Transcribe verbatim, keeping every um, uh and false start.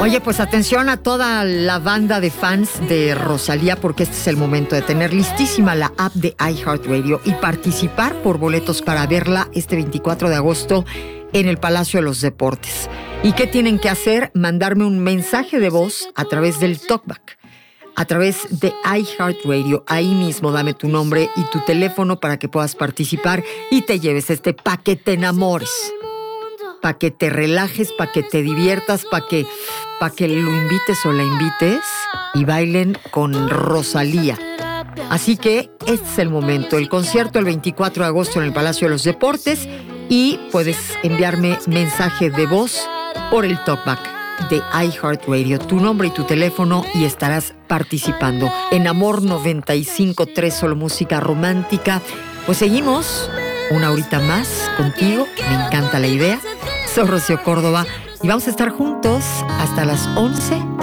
Oye, pues atención a toda la banda de fans de Rosalía, porque este es el momento de tener listísima la app de iHeartRadio y participar por boletos para verla este veinticuatro de agosto en el Palacio de los Deportes. ¿Y qué tienen que hacer? Mandarme un mensaje de voz a través del TalkBack, a través de iHeartRadio. Ahí mismo dame tu nombre y tu teléfono para que puedas participar y te lleves este pa' que te enamores, para que te relajes, para que te diviertas, para que, pa que lo invites o la invites y bailen con Rosalía. Así que este es el momento, el concierto el veinticuatro de agosto en el Palacio de los Deportes, y puedes enviarme mensaje de voz por el TalkBack de iHeartRadio, tu nombre y tu teléfono, y estarás participando en Amor noventa y cinco punto tres, solo música romántica. Pues seguimos una horita más contigo, me encanta la idea. Soy Rocío Córdoba y vamos a estar juntos hasta las once